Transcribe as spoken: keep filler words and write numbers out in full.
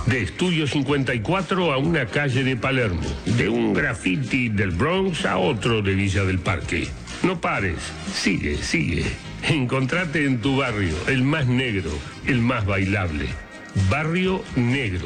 De Estudio cincuenta y cuatro a una calle de Palermo. De un graffiti del Bronx a otro de Villa del Parque. No pares, sigue, sigue. Encontrate en tu barrio el más negro, el más bailable. Barrio Negro.